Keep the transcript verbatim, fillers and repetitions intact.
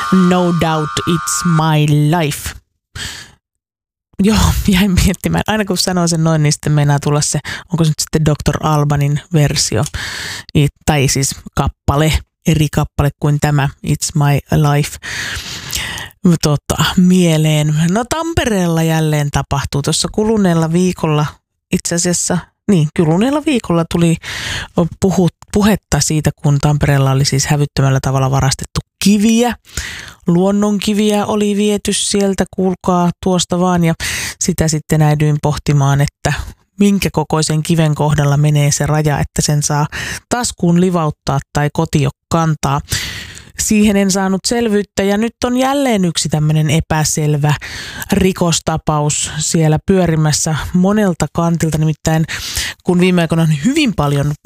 No Doubt It's My Life. Joo, jäin miettimään. Aina kun sanoo sen noin, niin sitten meinaa tulla se, onko se nyt sitten doktor Albanin versio, It, tai siis kappale, eri kappale kuin tämä It's My Life. Tota, mieleen. No Tampereella jälleen tapahtuu. Tuossa kuluneella viikolla, itse asiassa, niin kuluneella viikolla tuli puhu, puhetta siitä, kun Tampereella oli siis hävyttömällä tavalla varastettu kiviä. Luonnonkiviä oli viety sieltä, kuulkaa tuosta vaan, ja sitä sitten äidyin pohtimaan, että minkä kokoisen kiven kohdalla menee se raja, että sen saa taskuun livauttaa tai kotio kantaa. Siihen en saanut selvyyttä, ja nyt on jälleen yksi tämmöinen epäselvä rikostapaus siellä pyörimässä monelta kantilta. Nimittäin kun viime aikoina on hyvin paljon